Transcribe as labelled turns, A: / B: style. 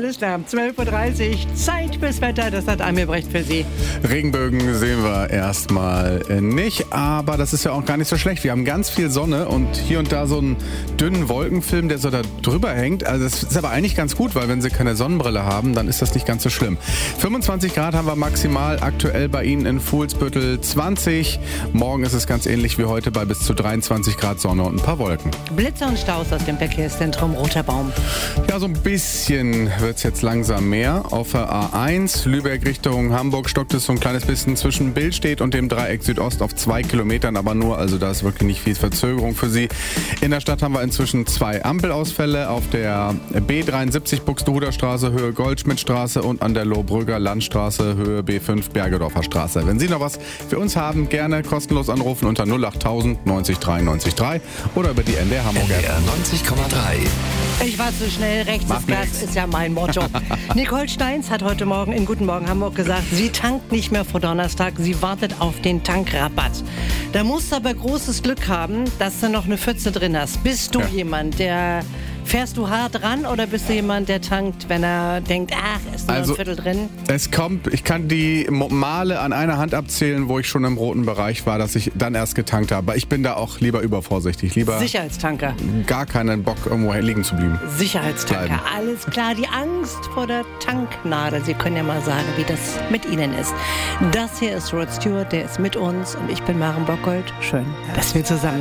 A: Alles klar, 12.30 Uhr, Zeit fürs Wetter, das hat Almebrecht für Sie.
B: Regenbögen sehen wir erstmal nicht, aber das ist ja auch gar nicht so schlecht. Wir haben ganz viel Sonne und hier und da so einen dünnen Wolkenfilm, der so da drüber hängt. Also das ist aber eigentlich ganz gut, weil wenn Sie keine Sonnenbrille haben, dann ist das nicht ganz so schlimm. 25 Grad haben wir maximal aktuell bei Ihnen in Fuhlsbüttel, 20. Morgen ist es ganz ähnlich wie heute bei bis zu 23 Grad Sonne und ein paar Wolken.
A: Blitze und Staus aus dem Verkehrszentrum Roter Baum.
B: Ja, so ein bisschen wird es jetzt langsam mehr. Auf der A1 Lübeck Richtung Hamburg stockt es so ein kleines bisschen zwischen Billstedt und dem Dreieck Südost auf 2 Kilometern, aber nur, also da ist wirklich nicht viel Verzögerung für Sie. In der Stadt haben wir inzwischen 2 Ampelausfälle auf der B73 Buxtehuder Straße Höhe Goldschmidtstraße und an der Lohbrügger Landstraße Höhe B5 Bergedorfer Straße. Wenn Sie noch was für uns haben, gerne kostenlos anrufen unter 08000 90 3 90 3 oder über die NDR Hamburg App.
C: NDR 90,3.
A: Ich war zu schnell, rechts ist Gas, ist ja mein Motto. Nicole Steins hat heute Morgen in Guten Morgen Hamburg gesagt, sie tankt nicht mehr vor Donnerstag, sie wartet auf den Tankrabatt. Da musst du aber großes Glück haben, dass du noch eine Pfütze drin hast. Bist du jemand, fährst du hart ran oder bist du jemand, der tankt, wenn er denkt, ach, ist nur ein Viertel drin?
B: Es kommt, ich kann die Male an einer Hand abzählen, wo ich schon im roten Bereich war, dass ich dann erst getankt habe. Aber ich bin da auch lieber übervorsichtig. Lieber
A: Sicherheitstanker.
B: Gar keinen Bock, irgendwo liegen zu bleiben.
A: Sicherheitstanker, alles klar. Die Angst vor der Tanknadel. Sie können ja mal sagen, wie das mit Ihnen ist. Das hier ist Rod Stewart, der ist mit uns und ich bin Maren Bockholt. Schön, dass wir zusammen sind.